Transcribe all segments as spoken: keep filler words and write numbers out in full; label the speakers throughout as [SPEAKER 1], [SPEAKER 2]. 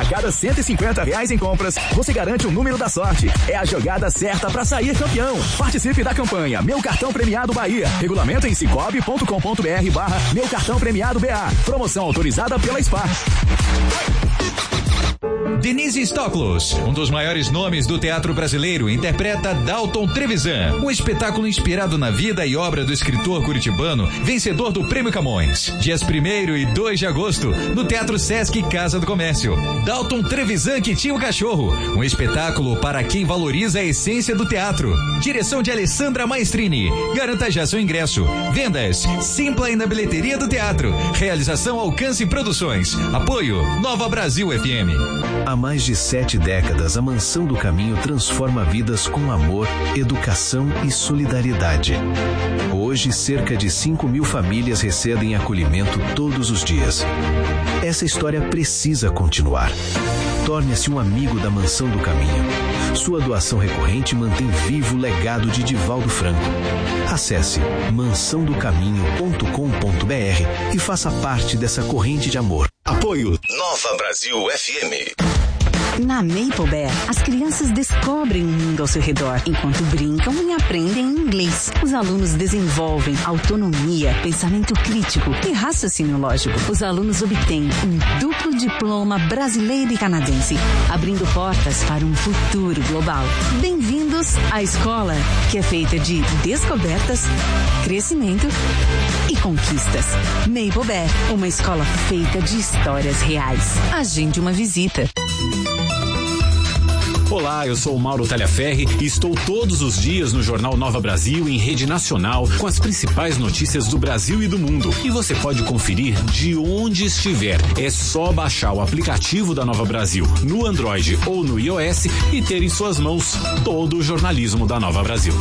[SPEAKER 1] A cada cento e cinquenta reais em compras, você garante o número da sorte. É a jogada certa para sair campeão. Participe da campanha Meu Cartão Premiado Bahia. Regulamento em cicobi ponto com ponto br barra Meu Cartão Premiado B A. Promoção autorizada pela Spar.
[SPEAKER 2] Denise Stoklos, um dos maiores nomes do teatro brasileiro, interpreta Dalton Trevisan, um espetáculo inspirado na vida e obra do escritor curitibano, vencedor do Prêmio Camões. Dias primeiro e dois de agosto, no Teatro Sesc Casa do Comércio. Dalton Trevisan que tinha o cachorro, um espetáculo para quem valoriza a essência do teatro. Direção de Alessandra Maestrini. Garanta já seu ingresso. Vendas Simpla e na bilheteria do teatro. Realização Alcance Produções. Apoio Nova Brasil F M.
[SPEAKER 3] Há mais de sete décadas, a Mansão do Caminho transforma vidas com amor, educação e solidariedade. Hoje, cerca de cinco mil famílias recebem acolhimento todos os dias. Essa história precisa continuar. Torne-se um amigo da Mansão do Caminho. Sua doação recorrente mantém vivo o legado de Divaldo Franco. Acesse mansão do caminho ponto com ponto br e faça parte dessa corrente de amor.
[SPEAKER 4] Apoio Nova Brasil F M.
[SPEAKER 5] Na Maple Bear, as crianças descobrem o mundo ao seu redor, enquanto brincam e aprendem inglês. Os alunos desenvolvem autonomia, pensamento crítico e raciocínio lógico. Os alunos obtêm um duplo diploma brasileiro e canadense, abrindo portas para um futuro global. Bem-vindos à escola, que é feita de descobertas, crescimento e conquistas. Maple Bear, uma escola feita de histórias reais. Agende uma visita.
[SPEAKER 6] Olá, eu sou o Mauro Talhaferri e estou todos os dias no Jornal Nova Brasil em rede nacional com as principais notícias do Brasil e do mundo. E você pode conferir de onde estiver. É só baixar o aplicativo da Nova Brasil no Android ou no iOS e ter em suas mãos todo o jornalismo da Nova Brasil.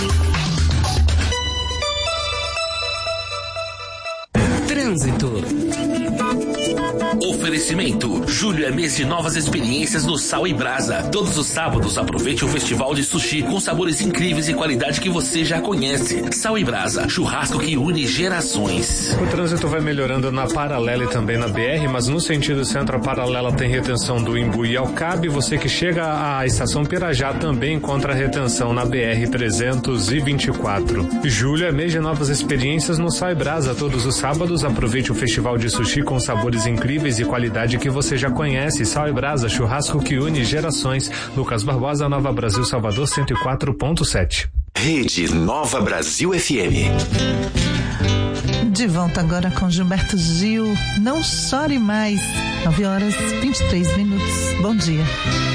[SPEAKER 7] Trânsito. Oferecimento. Julho é mês de novas experiências no Sal e Brasa. Todos os sábados aproveite o festival de sushi com sabores incríveis e qualidade que você já conhece. Sal e Brasa, churrasco que une gerações.
[SPEAKER 8] O trânsito vai melhorando na Paralela e também na B R, mas no sentido centro a Paralela tem retenção do Imbuí ao Cabe. Você que chega à estação Pirajá também encontra retenção na B R trezentos e vinte e quatro. Julho é mês de novas experiências no Sal e Brasa. Todos os sábados aproveite o festival de sushi com sabores incríveis e qualidade que você já conhece. Sal e Brasa, churrasco que une gerações. Lucas Barbosa, Nova Brasil, Salvador, cento e quatro ponto sete.
[SPEAKER 4] Rede Nova Brasil F M.
[SPEAKER 9] De volta agora com Gilberto Gil. Não chore mais. nove horas e vinte e três minutos. Bom dia.